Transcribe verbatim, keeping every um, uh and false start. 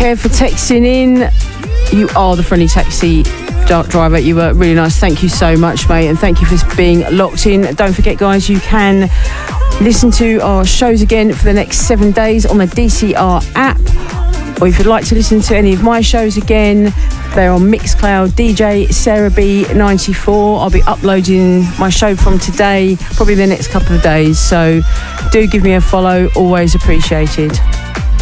Kev, for texting in. You are the friendly taxi driver. You were really nice. Thank you so much, mate, and thank you for being locked in. Don't forget, guys, you can listen to our shows again for the next seven days on the D C R app, or if you'd like to listen to any of my shows again, they're on Mixcloud. D J Sarah B ninety-four. I'll be uploading my show from today, probably the next couple of days, so do give me a follow. Always appreciated.